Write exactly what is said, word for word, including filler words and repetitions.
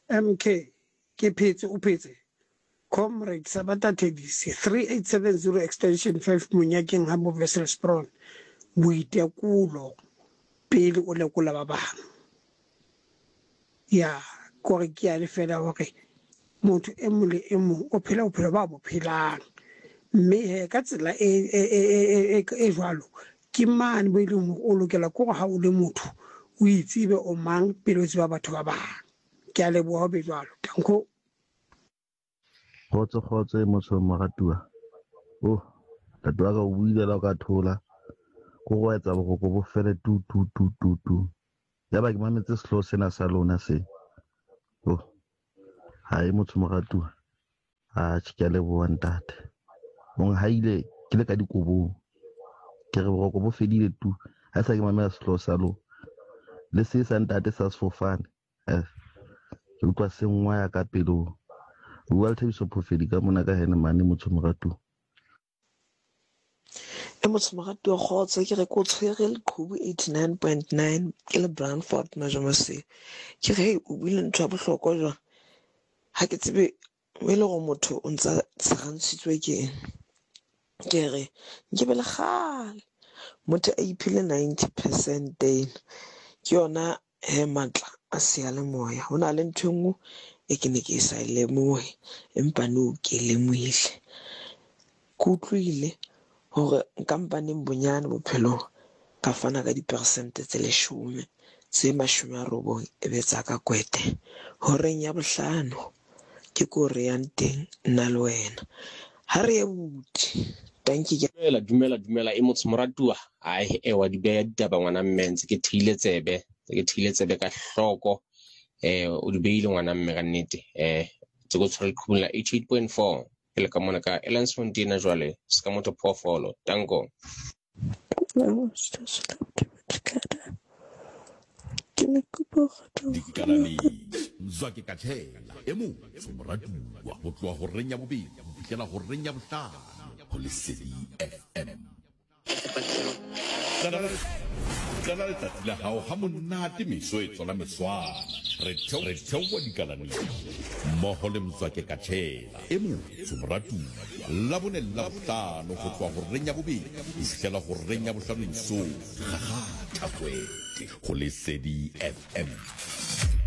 M K ke phetse o phetse Comrade Sabata Tedisi three eight seven zero extension five Munyakeng Habo Wesselsbron boitekulo pele o lekola ba bang ya gore ke a le fela hore motho e mong le e mong o phela o phela ba bo phelang mme he ka tsela e e e jwalo ke mane bo ileng o lokela go ha o le motho o itsebe o mang pele o tseba batho ba bang ke a leboha be jwalo tanko khotso khotso motho maratua oh tatwa ka o buile la ka thola go go etsa go go bo fele tu tu tu tu tu ya ba ke mametse selo sena sa lona se oh hae motho maratua a tshike le bo ntate mong haile ke le ka dikobong ke re go bo fedile tu ha sa ke mamela selo sa lo le se sa ntate sa sefofane eh ke utlwa sengwa ya ka pelo bua le Thabiso Phofedi ka mona ka hene mane motho moratu e motho moratu wa khotsa ke re ko tshwere le qhubu eighty-nine point nine ke le Brandfort Majomose ke re o buile ntho ya bohlokwa jwa ha ke tsebe o ile go motho o ntsa tsagantshitswe ke ke re ke be le khale motho a iphile ninety percent ke yona he matla a se le moya hona le ntho engwe e ke ne ke sa ile moe empa no ke le moile go tlwile hore kampaneng bonyane bophelo ka fana ka dipersente tse leshome tse mashome a robong e be tsa ka kwete horeng ya bohlano ke ko re yang teng nna le wena ha re buti thank you dumela dumela dumela e motho moratua ai e wa di beya ditaba ngwana mmense ke thile tsebe ke thile tsebe ka hloko eh o di beile ngwana mme ka nnete eh tse go tshwara khumula eighty-eight point four ke le ka mona ka Elans Fontina jwale ska motho phofolo tanko Dikalani Mzwake Kathela emu somratua go tloa go renya bobedi go fitlela go renya bohlano go Lesedi F M Tsala letsatsi la hao ha monate meso e tswala meswana re theowa dikalani mmogo le Mzwake Kathela emu somratua la bone la bohlano go tloa go renya bobedi go fitlela go renya bohlano iso ga ga thakwe go Lesedi F M